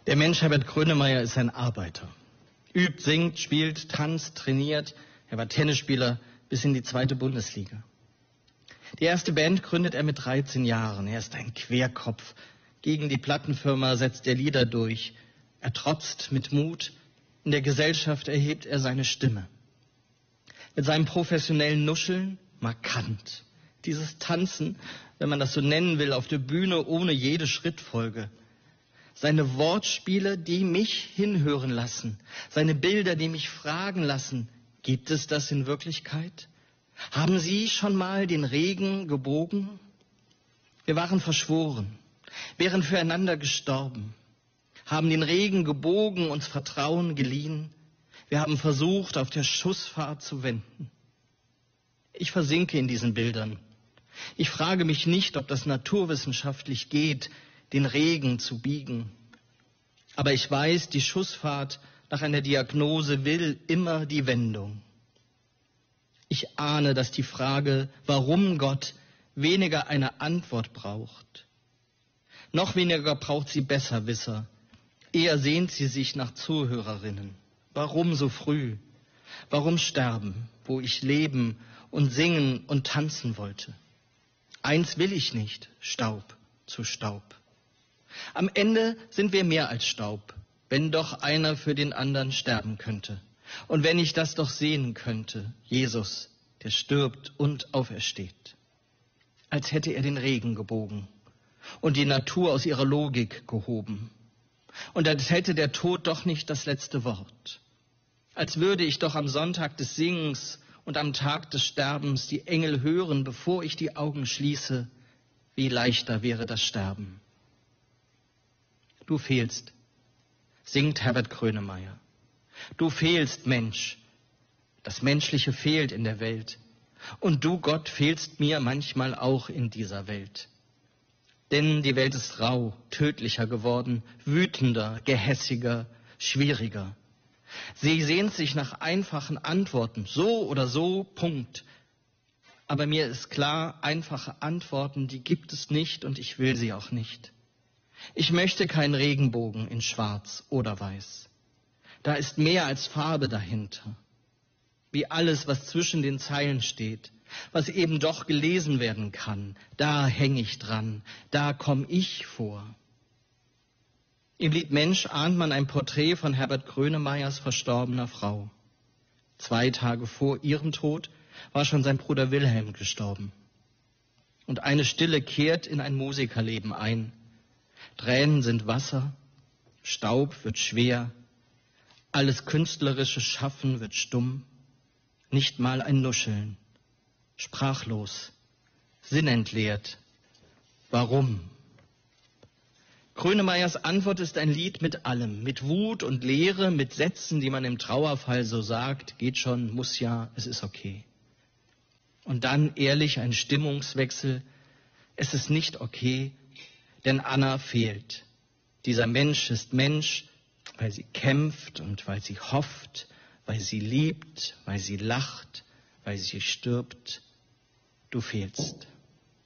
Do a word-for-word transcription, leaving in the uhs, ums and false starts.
Der Mensch Herbert Grönemeyer ist ein Arbeiter. Übt, singt, spielt, tanzt, trainiert. Er war Tennisspieler bis in die zweite Bundesliga. Die erste Band gründet er mit dreizehn Jahren. Er ist ein Querkopf. Gegen die Plattenfirma setzt er Lieder durch. Er trotzt mit Mut. In der Gesellschaft erhebt er seine Stimme. Mit seinem professionellen Nuscheln markant. Dieses Tanzen, wenn man das so nennen will, auf der Bühne ohne jede Schrittfolge. Seine Wortspiele, die mich hinhören lassen. Seine Bilder, die mich fragen lassen, gibt es das in Wirklichkeit? Haben Sie schon mal den Regen gebogen? Wir waren verschworen, wären füreinander gestorben, haben den Regen gebogen, uns Vertrauen geliehen. Wir haben versucht, auf der Schussfahrt zu wenden. Ich versinke in diesen Bildern. Ich frage mich nicht, ob das naturwissenschaftlich geht, den Regen zu biegen. Aber ich weiß, die Schussfahrt nach einer Diagnose will immer die Wendung. Ich ahne, dass die Frage, warum Gott, weniger eine Antwort braucht. Noch weniger braucht sie Besserwisser. Eher sehnt sie sich nach Zuhörerinnen. Warum so früh? Warum sterben, wo ich leben und singen und tanzen wollte? Eins will ich nicht, Staub zu Staub. Am Ende sind wir mehr als Staub, wenn doch einer für den anderen sterben könnte. Und wenn ich das doch sehen könnte, Jesus, der stirbt und aufersteht. Als hätte er den Regen gebogen und die Natur aus ihrer Logik gehoben. Und als hätte der Tod doch nicht das letzte Wort. Als würde ich doch am Sonntag des Singens und am Tag des Sterbens die Engel hören, bevor ich die Augen schließe. Wie leichter wäre das Sterben. Du fehlst, singt Herbert Grönemeyer. Du fehlst, Mensch. Das Menschliche fehlt in der Welt. Und du, Gott, fehlst mir manchmal auch in dieser Welt. Denn die Welt ist rau, tödlicher geworden, wütender, gehässiger, schwieriger. Sie sehnt sich nach einfachen Antworten, so oder so, Punkt. Aber mir ist klar, einfache Antworten, die gibt es nicht und ich will sie auch nicht. Ich möchte keinen Regenbogen in Schwarz oder Weiß. Da ist mehr als Farbe dahinter. Wie alles, was zwischen den Zeilen steht, was eben doch gelesen werden kann, da hänge ich dran, da komme ich vor. Im Lied Mensch ahnt man ein Porträt von Herbert Grönemeyers verstorbener Frau. Zwei Tage vor ihrem Tod war schon sein Bruder Wilhelm gestorben. Und eine Stille kehrt in ein Musikerleben ein. Tränen sind Wasser, Staub wird schwer, alles künstlerische Schaffen wird stumm, nicht mal ein Nuscheln, sprachlos, sinnentleert. Warum? Grönemeyers Antwort ist ein Lied mit allem, mit Wut und Leere, mit Sätzen, die man im Trauerfall so sagt, geht schon, muss ja, es ist okay. Und dann ehrlich ein Stimmungswechsel, es ist nicht okay, denn Anna fehlt. Dieser Mensch ist Mensch, weil sie kämpft und weil sie hofft, weil sie liebt, weil sie lacht, weil sie stirbt. Du fehlst.